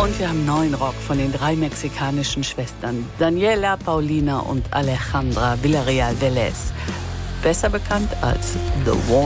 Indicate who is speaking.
Speaker 1: Und wir haben neuen Rock von den 3 mexikanischen Schwestern Daniela, Paulina und Alejandra Villarreal Velez. Besser bekannt als The One.